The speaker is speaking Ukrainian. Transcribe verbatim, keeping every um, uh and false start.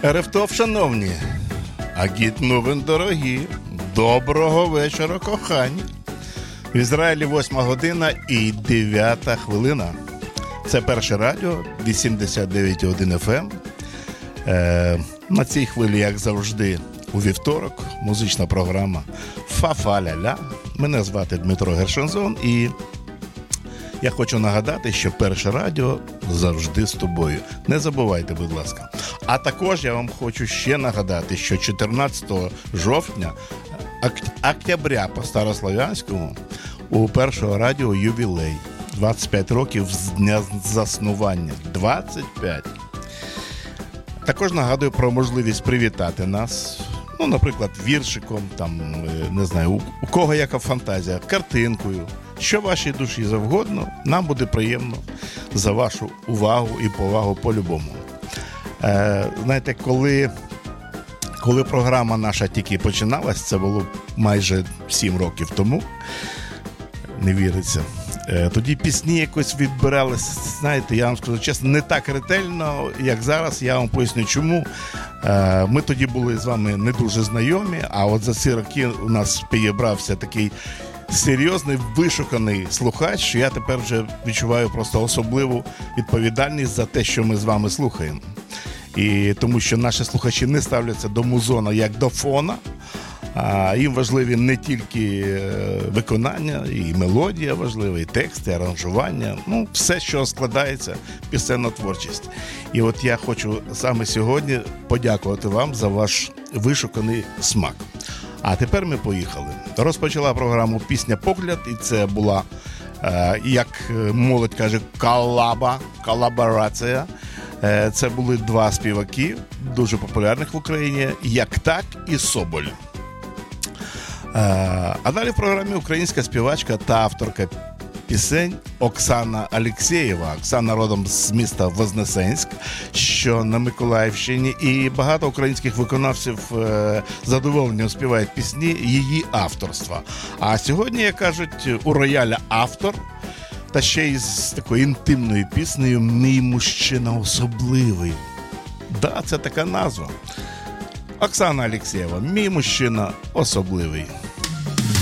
Ревтов, шановні, агіт новин дорогі, доброго вечора, кохані. В Ізраїлі восьма година і дев'ята хвилина. Це перше радіо, вісімдесят дев'ять і один еф ем. Е, на цій хвилі, як завжди, у вівторок, музична програма «Фа-фа-ля-ля». Мене звати Дмитро Гершензон, і я хочу нагадати, що перше радіо завжди з тобою. Не забувайте, будь ласка. А також я вам хочу ще нагадати, що чотирнадцятого жовтня, октября по старослов'янському, у першого радіо ювілей. двадцять п'ять років з дня заснування. двадцять п'ять. Також нагадую про можливість привітати нас. Ну, наприклад, віршиком, там, не знаю, у, у кого яка фантазія, картинкою. Що вашій душі завгодно, нам буде приємно за вашу увагу і повагу по-любому. Е, знаєте, коли, коли програма наша тільки починалась, це було майже сім років тому, не віриться, е, тоді пісні якось відбиралися, знаєте, я вам скажу чесно, не так ретельно, як зараз, я вам поясню чому. Е, ми тоді були з вами не дуже знайомі, а от за ці роки у нас підібрався такий серйозний, вишуканий слухач, що я тепер вже відчуваю просто особливу відповідальність за те, що ми з вами слухаємо. І тому що наші слухачі не ставляться до музона як до фона, а їм важливі не тільки виконання, і мелодія важлива, і тексти, і аранжування, ну, все, що складається, пісенна творчість. І от я хочу саме сьогодні подякувати вам за ваш вишуканий смак. А тепер ми поїхали. Розпочала програму «Пісня Погляд», і це була, е, як молодь каже, колаба, колаборація. Е, це були два співаки, дуже популярних в Україні, як так і Соболь. Е, а далі в програмі українська співачка та авторка пісень Оксана Алєксєєва. Оксана родом з міста Вознесенськ, що на Миколаївщині, і багато українських виконавців е, з задоволенням співають пісні її авторства. А сьогодні, як кажуть, у рояля автор, та ще й з такою інтимною піснею «Мій мужчина особливий». Да, це така назва. Оксана Алєксєєва «Мій мужчина особливий».